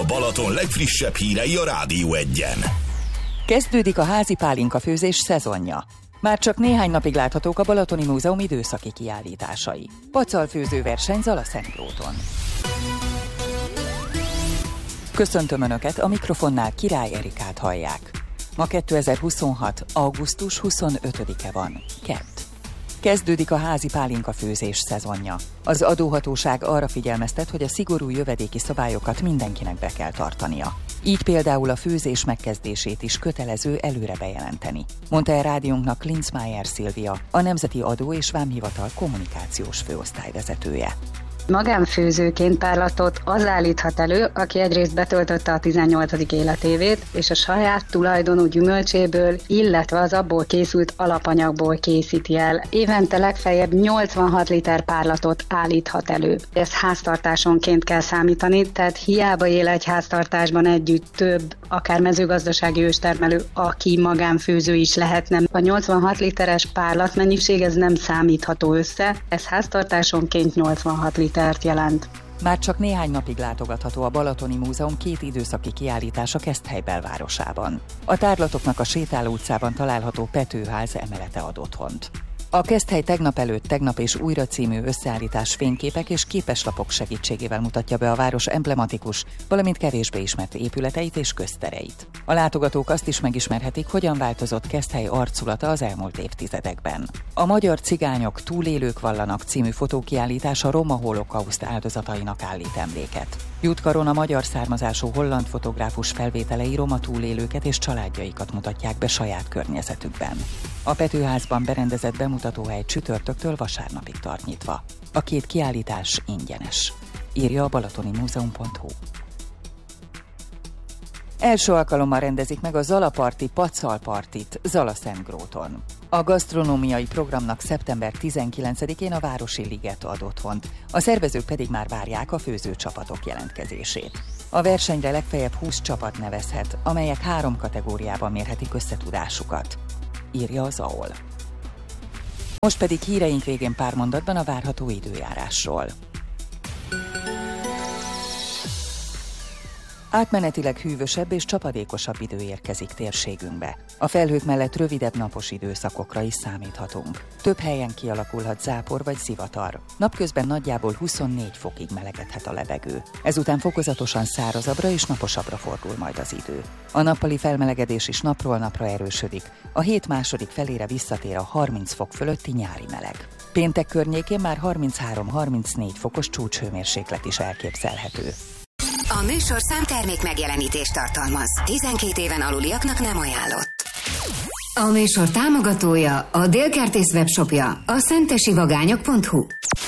Balaton legfrissebb hírei a Rádió Egyen. Kezdődik a házi pálinka főzés szezonja. Már csak néhány napig láthatók a Balatoni Múzeum időszaki kiállításai. Pacalfőző verseny Zalaszentgróton. Köszöntöm Önöket, a mikrofonnál Király Erikát hallják. Ma 2026. augusztus 25-e van, kedd. Kezdődik a házi pálinka főzés szezonja. Az adóhatóság arra figyelmeztet, hogy a szigorú jövedéki szabályokat mindenkinek be kell tartania. Így például a főzés megkezdését is kötelező előre bejelenteni, mondta el rádiónknak Linzmeier Szilvia, a Nemzeti Adó és Vámhivatal kommunikációs főosztályvezetője. Magánfőzőként párlatot az állíthat elő, aki egyrészt betöltötte a 18. életévét, és a saját tulajdonú gyümölcséből, illetve az abból készült alapanyagból készíti el. Évente legfeljebb 86 liter párlatot állíthat elő. Ezt háztartásonként kell számítani, tehát hiába él egy háztartásban együtt több, akár mezőgazdasági őstermelő, aki magánfőző is lehetne. A 86 literes párlatmennyiség ez nem számítható össze, ez háztartásonként 86 litert jelent. Már csak néhány napig látogatható a Balatoni Múzeum két időszaki kiállítása Keszthely belvárosában. A tárlatoknak a Sétáló utcában található Petőház emelete ad otthont. A Keszthely tegnap és újra című összeállítás fényképek és képeslapok segítségével mutatja be a város emblematikus, valamint kevésbé ismert épületeit és köztereit. A látogatók azt is megismerhetik, hogyan változott Keszthely arculata az elmúlt évtizedekben. A Magyar cigányok túlélők vallanak című fotókiállítás a roma holokauszt áldozatainak állít emléket. Jutkaron a magyar származású holland fotográfus felvételei roma túlélőket és családjaikat mutatják be saját környezetükben. A Petőházban berendezett bemutatóhely csütörtöktől vasárnapig tart nyitva. A két kiállítás ingyenes, írja a balatonimuzeum.hu. Első alkalommal rendezik meg a Zalaparti Pacalpartit Zalaszentgróton. A gasztronómiai programnak szeptember 19-én a Városi Liget ad otthont, a szervezők pedig már várják a főzőcsapatok jelentkezését. A versenyre legfeljebb 20 csapat nevezhet, amelyek 3 kategóriában mérhetik összetudásukat, írja az AOL. Most pedig híreink végén pár mondatban a várható időjárásról. Átmenetileg hűvösebb és csapadékosabb idő érkezik térségünkbe. A felhők mellett rövidebb napos időszakokra is számíthatunk. Több helyen kialakulhat zápor vagy zivatar. Napközben nagyjából 24 fokig melegedhet a levegő. Ezután fokozatosan szárazabbra és naposabbra fordul majd az idő. A nappali felmelegedés is napról napra erősödik. A hét második felére visszatér a 30 fok fölötti nyári meleg. Péntek környékén már 33-34 fokos csúcshőmérséklet is elképzelhető. A műsor számtermék megjelenítést tartalmaz. 12 éven aluliaknak nem ajánlott. A műsor támogatója, a Dél Kertész webshopja, a szentesivagányok.hu.